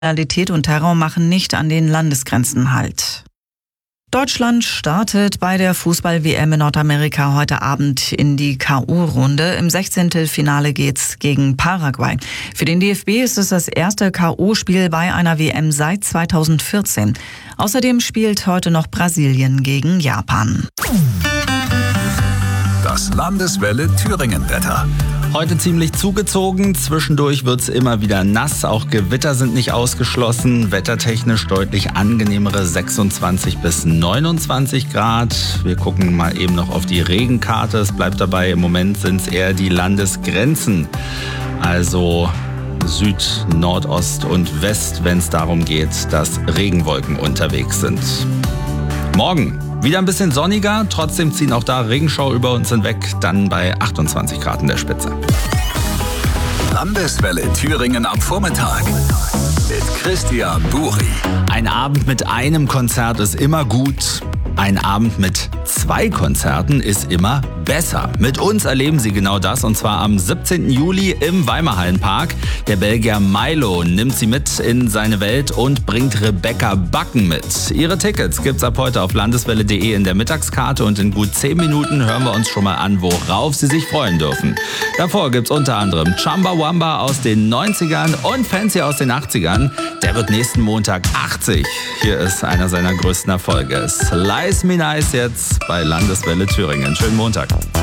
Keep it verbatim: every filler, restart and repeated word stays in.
Kriminalität und Terror machen nicht an den Landesgrenzen Halt. Deutschland startet bei der Fußball-W M in Nordamerika heute Abend in die K O-Runde. Im Sechzehntelfinale geht's gegen Paraguay. Für den D F B ist es das erste K O-Spiel bei einer W M seit zweitausendvierzehn. Außerdem spielt heute noch Brasilien gegen Japan. Das Landeswelle Thüringen-Wetter. Heute ziemlich zugezogen, zwischendurch wird's immer wieder nass, auch Gewitter sind nicht ausgeschlossen, wettertechnisch deutlich angenehmere sechsundzwanzig bis neunundzwanzig Grad. Wir gucken mal eben noch auf die Regenkarte, es bleibt dabei, im Moment sind's eher die Landesgrenzen, also Süd, Nordost und West, wenn es darum geht, dass Regenwolken unterwegs sind. Morgen wieder ein bisschen sonniger, trotzdem ziehen auch da Regenschauer über uns hinweg, dann bei achtundzwanzig Grad in der Spitze. Landeswelle Thüringen am Vormittag mit Christian Buri. Ein Abend mit einem Konzert ist immer gut. Ein Abend mit zwei Konzerten ist immer besser. Mit uns erleben Sie genau das, und zwar am siebzehnten Juli im Weimarhallenpark. Der Belgier Milo nimmt Sie mit in seine Welt und bringt Rebecca Backen mit. Ihre Tickets gibt's ab heute auf landeswelle punkt de in der Mittagskarte, und in gut zehn Minuten hören wir uns schon mal an, worauf Sie sich freuen dürfen. Davor gibt's unter anderem Chumbawamba aus den neunzigern und Fancy aus den achtzigern. Der wird nächsten Montag achtzig. Hier ist einer seiner größten Erfolge. Slice Me Nice jetzt bei Landeswelle Thüringen. Schönen Montag.